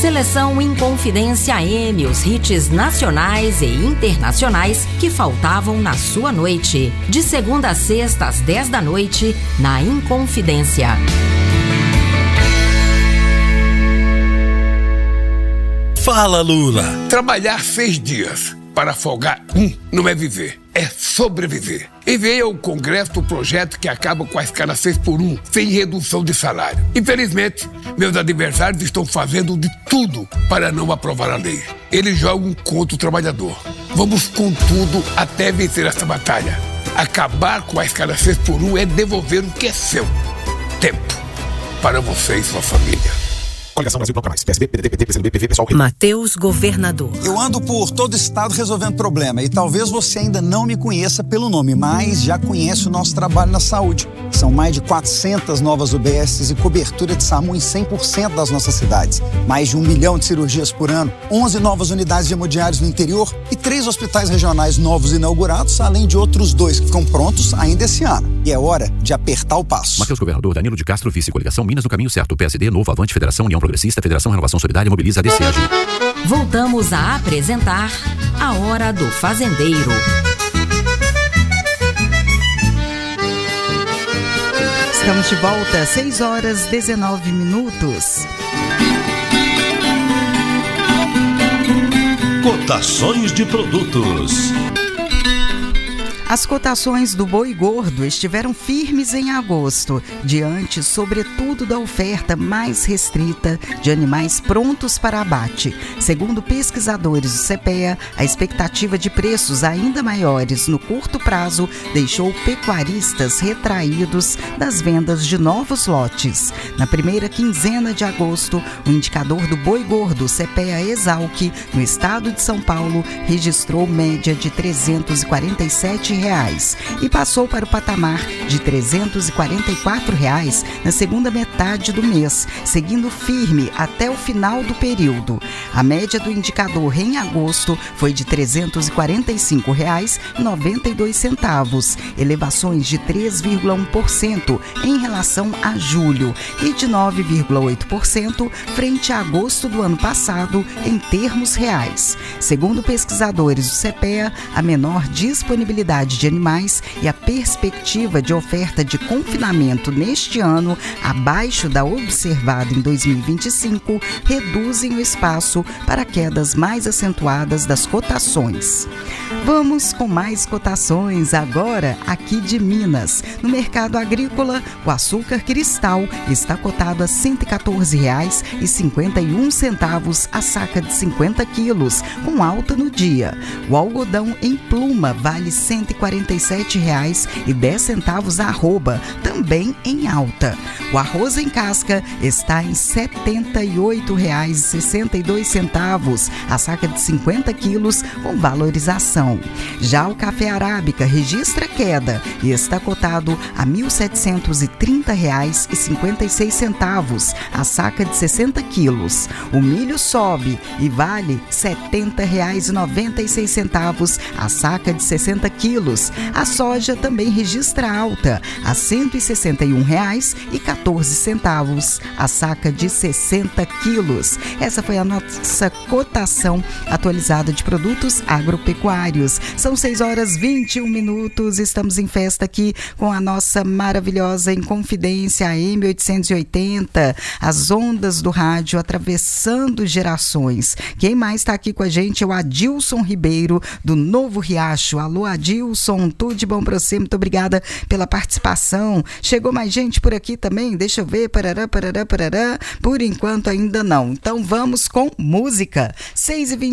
Seleção Inconfidência AM, os hits nacionais e internacionais que faltavam na sua noite. De segunda a sexta às 10 da noite, na Inconfidência. Fala, Lula! Trabalhar 6 dias para folgar não é viver, é sobreviver. Enviei ao Congresso o projeto que acaba com a escala 6x1, sem redução de salário. Infelizmente, meus adversários estão fazendo de tudo para não aprovar a lei. Eles jogam contra o trabalhador. Vamos com tudo até vencer essa batalha. Acabar com a escala 6x1 é devolver o que é seu. Tempo para você e sua família. Coligação Brasil Bloco Mais, PSB, PDT, PT, PCdoB, PV, PSOL. Mateus Governador. Eu ando por todo o estado resolvendo problema e talvez você ainda não me conheça pelo nome, mas já conhece o nosso trabalho na saúde. São mais de 400 novas UBSs e cobertura de SAMU em 100% das nossas cidades. Mais de 1 milhão de cirurgias por ano, 11 novas unidades de hemodiálise no interior e 3 hospitais regionais novos inaugurados, além de outros 2 que ficam prontos ainda esse ano. E é hora de apertar o passo. Mateus Governador, Danilo de Castro, Vice Coligação Minas no caminho certo. PSD, Novo, Avante, Federação, União Progressista, Federação Renovação Solidária, Mobiliza, DCAG. Voltamos a apresentar A Hora do Fazendeiro. Estamos de volta, 6 horas 19 minutos. Cotações de produtos. As cotações do boi gordo estiveram firmes em agosto, diante, sobretudo, da oferta mais restrita de animais prontos para abate. Segundo pesquisadores do CPEA, a expectativa de preços ainda maiores no curto prazo deixou pecuaristas retraídos das vendas de novos lotes. Na primeira quinzena de agosto, o indicador do boi gordo CPEA Exalc, no estado de São Paulo, registrou média de R$ 347 e passou para o patamar de R$ 344 na segunda metade do mês, seguindo firme até o final do período. A média do indicador em agosto foi de R$ 345,92, elevações de 3,1% em relação a julho e de 9,8% frente a agosto do ano passado em termos reais. Segundo pesquisadores do CPEA, a menor disponibilidade de animais e a perspectiva de oferta de confinamento neste ano, abaixo da observada em 2025, reduzem o espaço para quedas mais acentuadas das cotações. Vamos com mais cotações agora aqui de Minas. No mercado agrícola, o açúcar cristal está cotado a R$ 114,51 a saca de 50 quilos, com alta no dia. O algodão em pluma vale R$ 147,10 a arroba, também em alta. O arroz em casca está em R$ 78,62 a saca de 50 quilos, com valorização. Já o café arábica registra queda e está cotado a R$ 1.730,56 a saca de 60 quilos. O milho sobe e vale R$ 70,96 a saca de 60 quilos. A soja também registra alta a R$ 161,14 a saca de 60 quilos. Essa foi a nossa cotação atualizada de produtos agropecuários. São 6 horas 21 minutos. Estamos em festa aqui com a nossa maravilhosa Inconfidência AM 880. As ondas do rádio atravessando gerações. Quem mais está aqui com a gente é o Adilson Ribeiro, do Novo Riacho. Alô, Adilson, tudo de bom para você? Muito obrigada pela participação. Chegou mais gente por aqui também? Deixa eu ver. Parará. Por enquanto ainda não. Então vamos com música. 6h20.